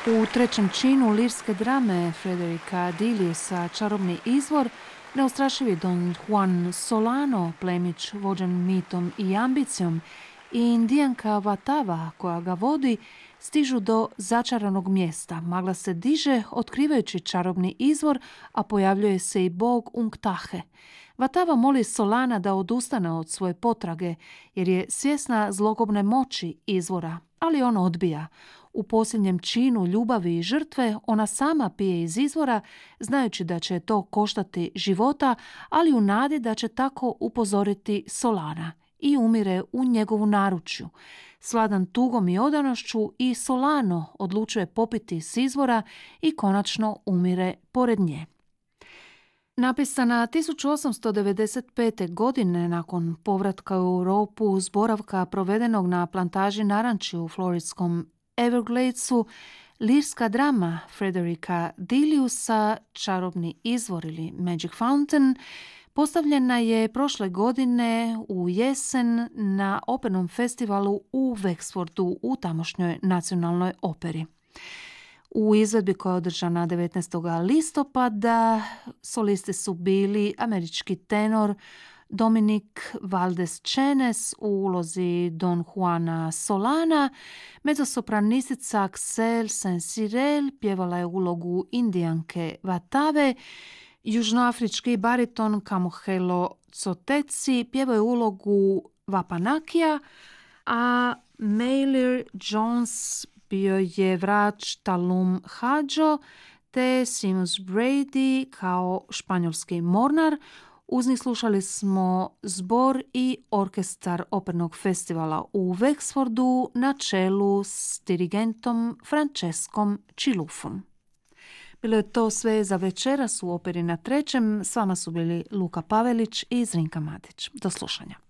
U trećem činu lirske drame Frederika Diliusa Čarobni izvor neustrašivi Don Juan Solano, plemić vođen mitom i ambicijom, i indijanka Vatava koja ga vodi stižu do začaranog mjesta. Magla se diže otkrivajući čarobni izvor, a pojavljuje se i bog Unktahe. Vatava moli Solana da odustane od svoje potrage jer je svjesna zlokobne moći izvora, ali on odbija. U posljednjem činu ljubavi i žrtve ona sama pije iz izvora, znajući da će to koštati života, ali u nadi da će tako upozoriti Solana, i umire u njegovu naručju. Sladan tugom i odanošću, i Solano odlučuje popiti s izvora i konačno umire pored nje. Napisana 1895. godine nakon povratka u Europu s boravka provedenog na plantaži naranči u floridskom Evergladesu, lirska drama Frederika Diliusa Čarobni izvor ili Magic Fountain postavljena je prošle godine u jesen na opernom festivalu u Wexfordu u tamošnjoj nacionalnoj operi. U izvedbi koja je održana 19. listopada solisti su bili američki tenor Dominik Valdes-Chenes u ulozi Don Juana Solana, mezzosopranistica Axel Saint-Cyril pjevala je ulogu indijanke Vatave, južnoafrički bariton Kamohelo Tsotesi pjevao je ulogu Vapanakija, a Mailer Jones bio je vrač Talum Hadjo, te Seamus Brady kao španjolski mornar. Uz njih slušali smo zbor i orkestar opernog festivala u Wexfordu na čelu s dirigentom Franceskom Čilufom. Bilo je to sve za večeras u Operi na trećem. S vama su bili Luka Pavelić i Zrinka Matić. Do slušanja.